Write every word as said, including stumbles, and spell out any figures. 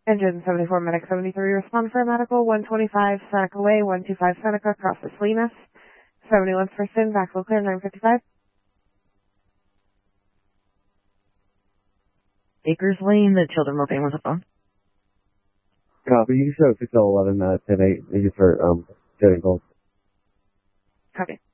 Engine seventy-four, Medic seventy-three, respond for a medical, one twenty-five, Seneca Way, one two five Seneca, cross the Salinas, seventy-one first in, backflow clear, nine fifty-five. Acres Lane, the children were paying with a phone. Copy, you can show six eleven, uh, ten eight, you just for, um, getting calls. Copy.